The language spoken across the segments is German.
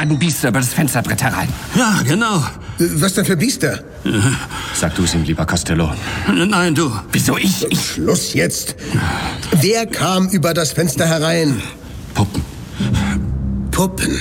beiden Biester über das Fensterbrett herein. Ja, genau. Was denn für Biester? Sag du es ihm, lieber Costello. Nein, du. Wieso ich? Schluss jetzt. Wer kam über das Fenster herein? Puppen. Puppen.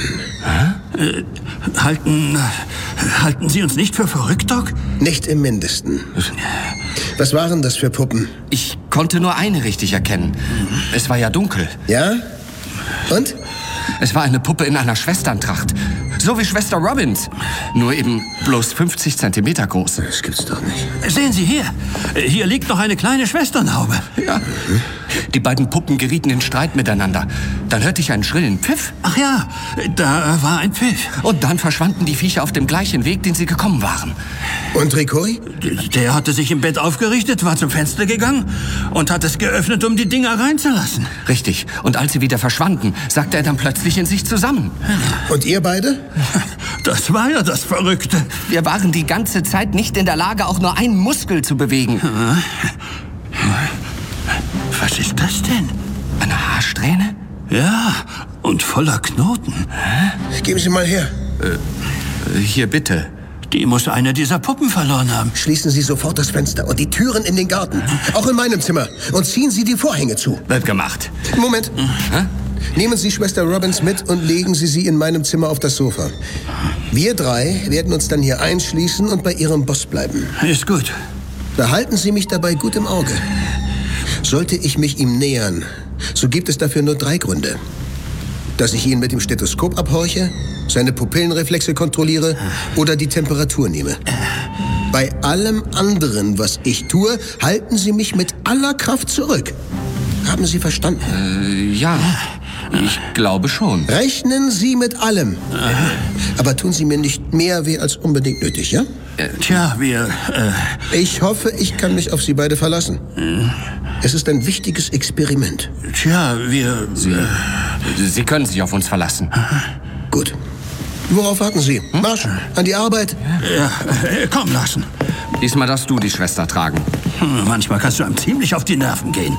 Halten Sie uns nicht für verrückt, Doc? Nicht im Mindesten. Was waren das für Puppen? Ich konnte nur eine richtig erkennen. Es war ja dunkel. Ja? Und? Es war eine Puppe in einer Schwesterntracht. So wie Schwester Robbins. Nur eben bloß 50 Zentimeter groß. Das gibt's doch nicht. Sehen Sie hier. Hier liegt noch eine kleine Schwesternhaube. Ja. Die beiden Puppen gerieten in Streit miteinander. Dann hörte ich einen schrillen Pfiff. Ach ja, da war ein Pfiff. Und dann verschwanden die Viecher auf dem gleichen Weg, den sie gekommen waren. Und Ricoy? Der hatte sich im Bett aufgerichtet, war zum Fenster gegangen und hat es geöffnet, um die Dinger reinzulassen. Richtig. Und als sie wieder verschwanden, sagte er dann plötzlich in sich zusammen. Und ihr beide? Das war ja das Verrückte. Wir waren die ganze Zeit nicht in der Lage, auch nur einen Muskel zu bewegen. Was ist das denn? Eine Haarsträhne? Ja, und voller Knoten. Geben Sie mal her. Hier bitte. Die muss eine dieser Puppen verloren haben. Schließen Sie sofort das Fenster und die Türen in den Garten. Auch in meinem Zimmer. Und ziehen Sie die Vorhänge zu. Wird gemacht. Moment. Nehmen Sie Schwester Robbins mit und legen Sie sie in meinem Zimmer auf das Sofa. Wir drei werden uns dann hier einschließen und bei Ihrem Boss bleiben. Ist gut. Behalten Sie mich dabei gut im Auge. Sollte ich mich ihm nähern, so gibt es dafür nur 3 Gründe. Dass ich ihn mit dem Stethoskop abhorche, seine Pupillenreflexe kontrolliere oder die Temperatur nehme. Bei allem anderen, was ich tue, halten Sie mich mit aller Kraft zurück. Haben Sie verstanden? Ja, ich glaube schon. Rechnen Sie mit allem. Aber tun Sie mir nicht mehr weh als unbedingt nötig, ja? Tja, Ich hoffe, ich kann mich auf Sie beide verlassen. Es ist ein wichtiges Experiment. Sie können sich auf uns verlassen. Gut. Worauf warten Sie? Marsch, an die Arbeit. Ja, komm, Larsen. Diesmal darfst du die Schwester tragen. Manchmal kannst du einem ziemlich auf die Nerven gehen.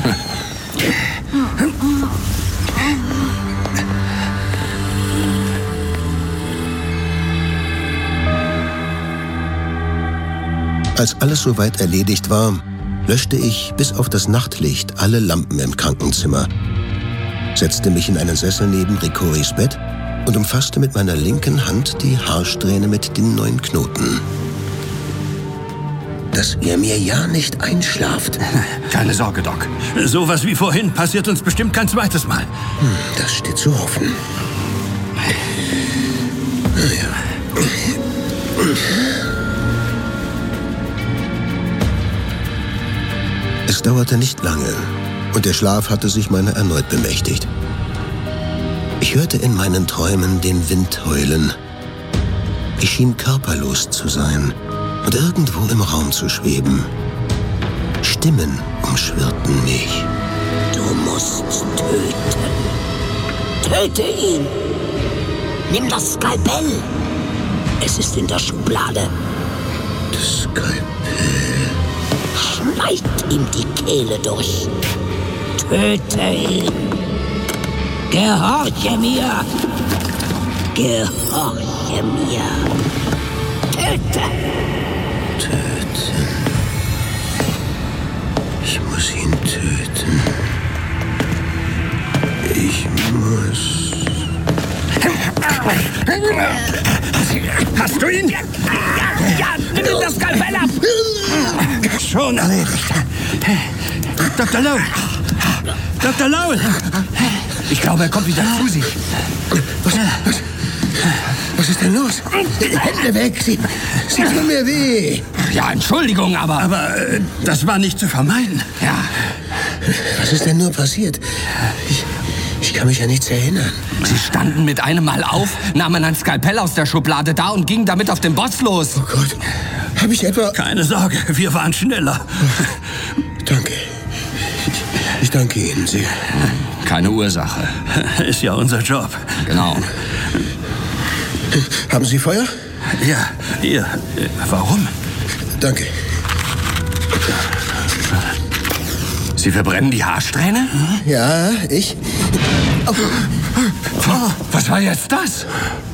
Als alles soweit erledigt war, löschte ich bis auf das Nachtlicht alle Lampen im Krankenzimmer, setzte mich in einen Sessel neben Ricoris Bett und umfasste mit meiner linken Hand die Haarsträhne mit den 9 Knoten. Dass ihr mir ja nicht einschlaft. Keine Sorge, Doc. Sowas wie vorhin passiert uns bestimmt kein zweites Mal. Das steht zu hoffen. Naja. Es dauerte nicht lange und der Schlaf hatte sich meiner erneut bemächtigt. Ich hörte in meinen Träumen den Wind heulen. Ich schien körperlos zu sein und irgendwo im Raum zu schweben. Stimmen umschwirrten mich. Du musst töten. Töte ihn. Nimm das Skalpell. Es ist in der Schublade. Das Skalpell. Schneid ihm die Kehle durch. Töte ihn. Gehorche mir. Gehorche mir. Töte. Töten. Ich muss ihn töten. Ich muss... Hast du ihn? Ja, nimm ihm das Skalpell ab. Schon erledigt. Dr. Lowell. Dr. Lowell. Ich glaube, er kommt wieder zu sich. Was ist denn los? Hände weg, sie tun mir weh. Ja, Entschuldigung, aber Das war nicht zu vermeiden. ja. Was ist denn nur passiert? Ich kann mich an nichts erinnern. Sie standen mit einem Mal auf, nahmen ein Skalpell aus der Schublade da und gingen damit auf den Boss los. Oh Gott, habe ich etwa... Keine Sorge, wir waren schneller. Danke. Ich danke Ihnen sehr. Keine Ursache. Ist ja unser Job. Genau. Haben Sie Feuer? Ja, hier. Warum? Danke. Sie verbrennen die Haarsträhne? Ja, ich... Was war jetzt das?